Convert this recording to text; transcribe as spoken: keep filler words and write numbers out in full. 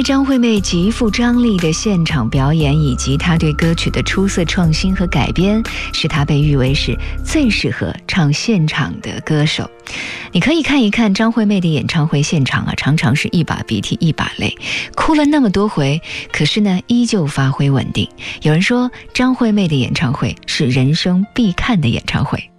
张惠妹极富张力的现场表演，以及她对歌曲的出色创新和改编，使她被誉为是最适合唱现场的歌手。你可以看一看张惠妹的演唱会现场啊，常常是一把鼻涕一把泪，哭了那么多回，可是呢依旧发挥稳定。有人说张惠妹的演唱会是人生必看的演唱会。